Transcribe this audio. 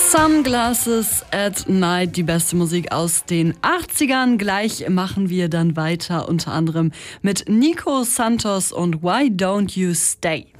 Sunglasses at Night, die beste Musik aus den 80ern. Gleich machen wir dann weiter, unter anderem mit Nico Santos und Why Don't You Stay.